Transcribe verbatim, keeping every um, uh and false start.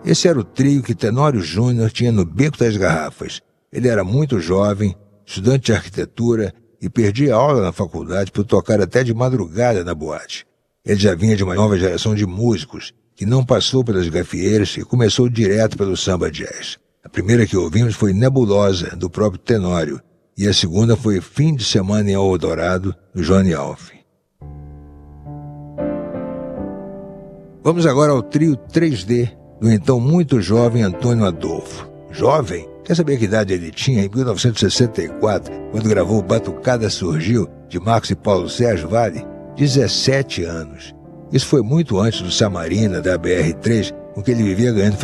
Esse era o trio que Tenório Júnior tinha no Beco das Garrafas. Ele era muito jovem, estudante de arquitetura e perdia aula na faculdade por tocar até de madrugada na boate. Ele já vinha de uma nova geração de músicos que não passou pelas gafieiras e começou direto pelo samba jazz. A primeira que ouvimos foi Nebulosa, do próprio Tenório, e a segunda foi Fim de Semana em Eldorado, do Johnny Alf. Vamos agora ao trio três D, do então muito jovem Antônio Adolfo. Jovem? Quer saber que idade ele tinha em mil novecentos e sessenta e quatro, quando gravou Batucada Surgiu, de Marcos e Paulo Sérgio Vale? dezessete anos. Isso foi muito antes do Samarina, da B R três, com que ele vivia ganhando